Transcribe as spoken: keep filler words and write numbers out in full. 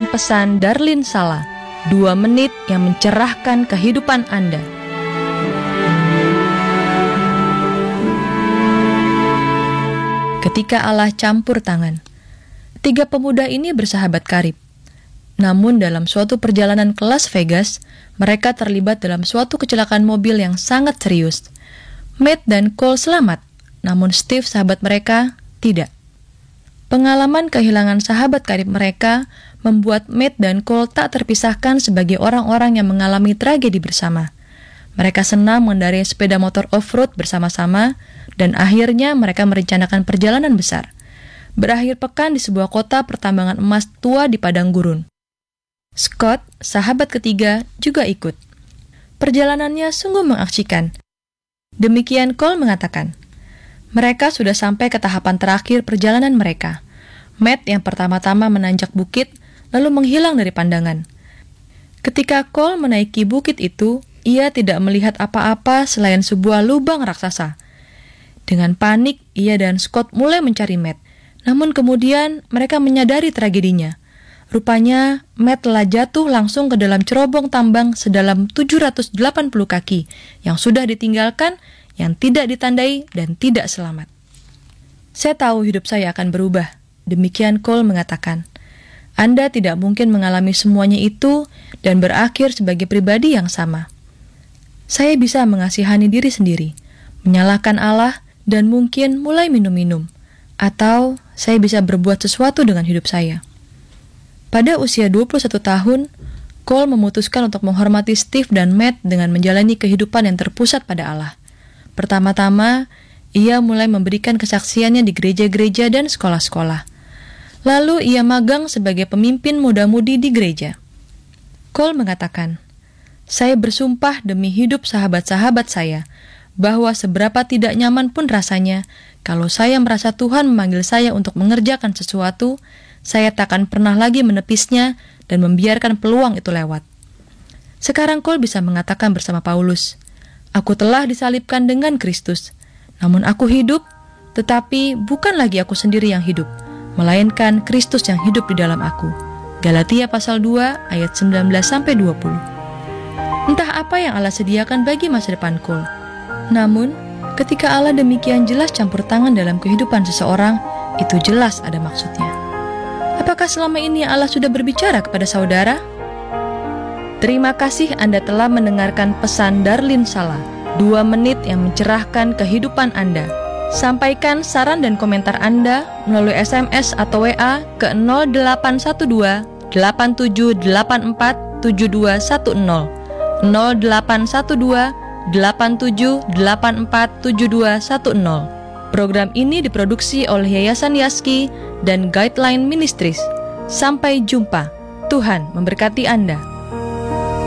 pesan Darlin Sala, dua menit yang mencerahkan kehidupan Anda. Ketika Allah campur tangan. Tiga pemuda ini bersahabat karib. Namun dalam suatu perjalanan ke Las Vegas, mereka terlibat dalam suatu kecelakaan mobil yang sangat serius. Matt dan Cole selamat, namun Steve, sahabat mereka, tidak. Pengalaman kehilangan sahabat karib mereka membuat Matt dan Cole tak terpisahkan sebagai orang-orang yang mengalami tragedi bersama. Mereka senang mengendarai sepeda motor off-road bersama-sama, dan akhirnya mereka merencanakan perjalanan besar. Berakhir pekan di sebuah kota pertambangan emas tua di padang gurun. Scott, sahabat ketiga, juga ikut. Perjalanannya sungguh mengasyikkan. Demikian Cole mengatakan. Mereka sudah sampai ke tahapan terakhir perjalanan mereka. Matt yang pertama-tama menanjak bukit, lalu menghilang dari pandangan. Ketika Cole menaiki bukit itu, ia tidak melihat apa-apa selain sebuah lubang raksasa. Dengan panik, ia dan Scott mulai mencari Matt. Namun kemudian mereka menyadari tragedinya. Rupanya Matt telah jatuh langsung ke dalam cerobong tambang sedalam tujuh ratus delapan puluh kaki yang sudah ditinggalkan, yang tidak ditandai dan tidak selamat. Saya tahu hidup saya akan berubah, demikian Cole mengatakan. Anda tidak mungkin mengalami semuanya itu dan berakhir sebagai pribadi yang sama. Saya bisa mengasihani diri sendiri, menyalahkan Allah, dan mungkin mulai minum-minum. Atau saya bisa berbuat sesuatu dengan hidup saya. Pada usia dua puluh satu tahun, Cole memutuskan untuk menghormati Steve dan Matt dengan menjalani kehidupan yang terpusat pada Allah. Pertama-tama, ia mulai memberikan kesaksiannya di gereja-gereja dan sekolah-sekolah. Lalu ia magang sebagai pemimpin muda-mudi di gereja. Cole mengatakan, "Saya bersumpah demi hidup sahabat-sahabat saya, bahwa seberapa tidak nyaman pun rasanya, kalau saya merasa Tuhan memanggil saya untuk mengerjakan sesuatu, saya takkan pernah lagi menepisnya dan membiarkan peluang itu lewat." Sekarang Cole bisa mengatakan bersama Paulus, "Aku telah disalibkan dengan Kristus, namun aku hidup, tetapi bukan lagi aku sendiri yang hidup, melainkan Kristus yang hidup di dalam aku." Galatia pasal dua ayat sembilan belas sampai dua puluh. Entah apa yang Allah sediakan bagi masa depan Cole. Namun, ketika Allah demikian jelas campur tangan dalam kehidupan seseorang, itu jelas ada maksudnya. Apakah selama ini Allah sudah berbicara kepada saudara? Terima kasih Anda telah mendengarkan pesan Darlin Sala, dua menit yang mencerahkan kehidupan Anda. Sampaikan saran dan komentar Anda melalui S M S atau W A ke nol delapan satu dua delapan tujuh delapan empat tujuh dua satu nol nol delapan satu dua delapan tujuh delapan empat tujuh dua satu nol. Program ini diproduksi oleh Yayasan Yaski dan Guideline Ministries. Sampai jumpa. Tuhan memberkati Anda.